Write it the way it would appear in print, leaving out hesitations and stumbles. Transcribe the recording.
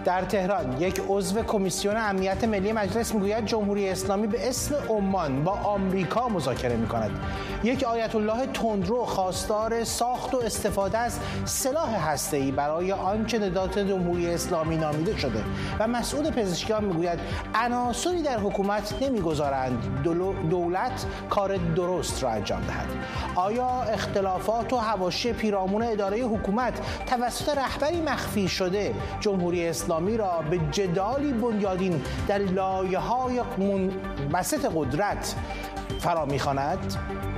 در تهران یک عضو کمیسیون امنیت ملی مجلس میگوید جمهوری اسلامی به اسم عمان با آمریکا مذاکره میکند. یک آیت الله تندرو خواستار ساخت و استفاده از سلاح هسته‌ای برای آنچه ندات جمهوری اسلامی نامیده شده و مسعود پزشکیان میگوید عناصری در حکومت نمیگذارند دولت کار درست را انجام دهد. آیا اختلافات و حواشی پیرامون اداره حکومت توسط رهبری مخفی شده جمهوری اسلامی را به جدالی بنیادین در لایه‌های منبسط قدرت فرا می‌خواند؟